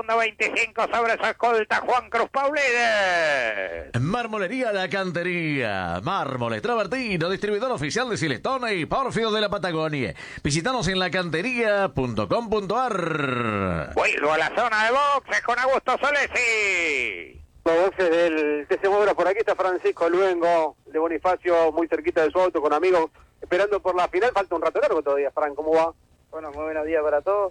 segundo 25 sobre su escolta Juan Cruz Paulides. Marmolería La Cantería, mármoles travertino, distribuidor oficial de Silestone y Pórfido de la Patagonia. Visítanos en lacantería.com.ar. Vuelvo a la zona de boxes con Augusto Solesi. Los boxes del TC Moura, por aquí está Francisco Luengo de Bonifacio, muy cerquita de su auto con amigos, esperando por la final. Falta un rato largo todavía. Fran, ¿cómo va? Bueno, muy buenos días para todos.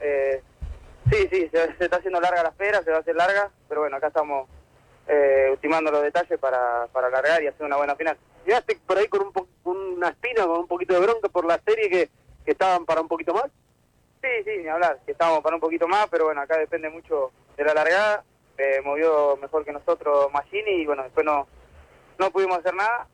Sí, se está haciendo larga la espera, se va a hacer larga, pero bueno, acá estamos ultimando los detalles para alargar y hacer una buena final. ¿Llegaste por ahí con una espina, con un poquito de bronca por la serie que estaban para un poquito más? Sí, ni hablar, que estábamos para un poquito más, pero bueno, acá depende mucho de la largada. Movió mejor que nosotros Machini y bueno, después no pudimos hacer nada.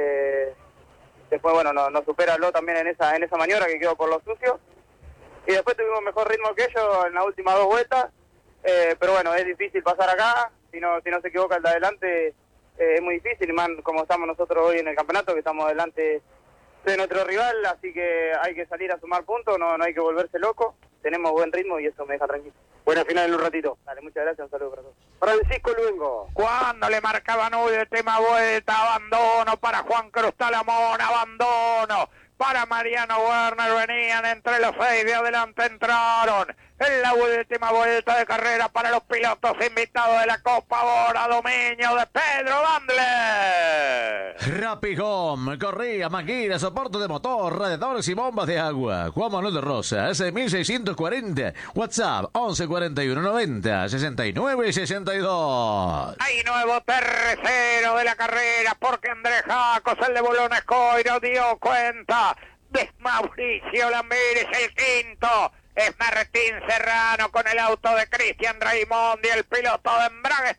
Después bueno, nos supera Ló también en esa maniobra que quedó por los sucios. Y después tuvimos mejor ritmo que ellos en las últimas 2 vueltas. Pero bueno, es difícil pasar acá. Si no se equivoca el de adelante, es muy difícil. Y más como estamos nosotros hoy en el campeonato, que estamos delante de nuestro rival. Así que hay que salir a sumar puntos, no hay que volverse loco. Tenemos buen ritmo y eso me deja tranquilo. Buena final en un ratito. Dale, muchas gracias, un saludo para todos. Francisco Luengo. Cuando le marcaban hoy el tema vuelta, abandono para Juan Cruz Talamón, abandono para Mariano Werner, venían entre los 6 de adelante, entraron en la última vuelta de carrera para los pilotos invitados de la Copa ahora, dominio de Pedro Bandler. Rapid Home, correa, máquina, soporte de motor, radiadores y bombas de agua. Juan Manuel de Rosas, 1640, WhatsApp 11 41 90 69 62. Hay nuevo tercero de la carrera porque Andrés Jacos, el de Bolón Escoiro, dio cuenta de Mauricio Lamírez, el quinto. Es Martín Serrano con el auto de Cristian Raimondi, el piloto de Embragues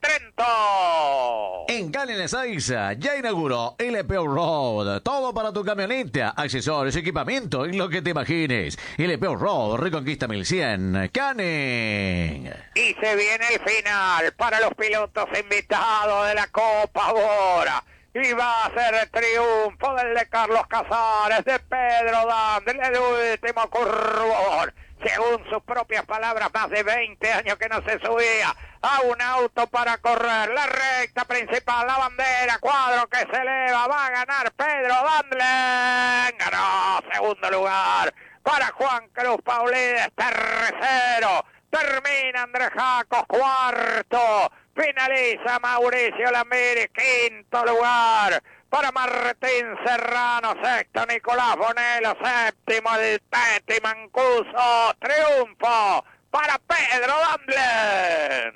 Trento. En Cali Ezeiza ya inauguró LP Road. Todo para tu camioneta, accesorios, equipamiento y lo que te imagines. LP Road, Reconquista 1100, Canning. Y se viene el final para los pilotos invitados de la Copa ahora. Y va a ser el triunfo del de Carlos Casares, de Pedro Dandel, el último curvón. Según sus propias palabras, más de 20 años que no se subía a un auto para correr. La recta principal, la bandera, cuadro que se eleva, va a ganar Pedro Dandel. Ganó, segundo lugar para Juan Cruz Paulides, tercero. Termina Andrés Jacos, cuarto. Finaliza Mauricio Lamírez, quinto lugar para Martín Serrano, sexto Nicolás Bonello, séptimo el Teti Mancuso, triunfo para Pedro Dandler.